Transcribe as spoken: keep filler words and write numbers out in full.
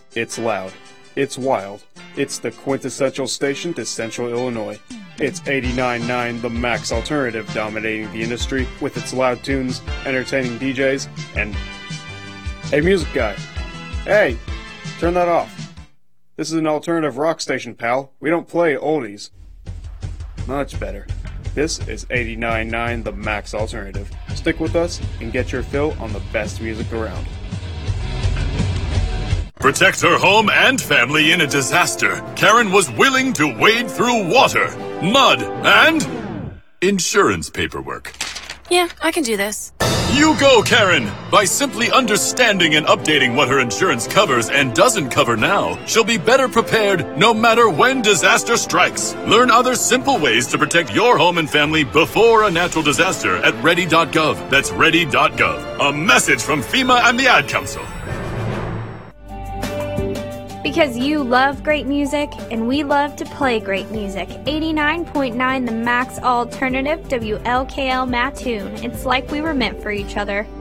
It's loud. It's wild. It's the quintessential station to Central Illinois. It's eighty-nine point nine The Max Alternative, dominating the industry with its loud tunes, entertaining D Js, and... Hey, music guy. Hey, turn that off. This is an alternative rock station, pal. We don't play oldies. Much better. This is eighty-nine point nine The Max Alternative. Stick with us and get your fill on the best music around. Protect her home and family in a disaster. Karen was willing to wade through water, mud, and insurance paperwork. Yeah, I can do this. You go, Karen! By simply understanding and updating what her insurance covers and doesn't cover now, she'll be better prepared no matter when disaster strikes. Learn other simple ways to protect your home and family before a natural disaster at ready dot gov. That's ready dot gov. A message from FEMA and the Ad Council. Because you love great music, and we love to play great music. eighty-nine point nine The Max Alternative, W L K L Mattoon. It's like we were meant for each other.